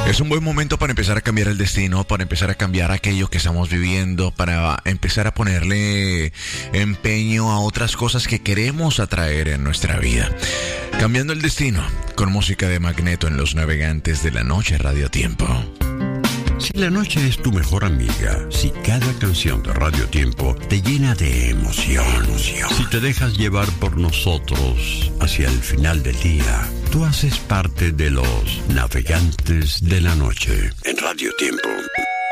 Es un buen momento para empezar a cambiar el destino, para empezar a cambiar aquello que estamos viviendo, para empezar a ponerle empeño a otras cosas que queremos atraer en nuestra vida. Cambiando el destino, con música de Magneto en Los Navegantes de la Noche Radio Tiempo. Si la noche es tu mejor amiga, si cada canción de Radio Tiempo te llena de emoción, si te dejas llevar por nosotros hacia el final del día, tú haces parte de los Navegantes de la Noche en Radio Tiempo.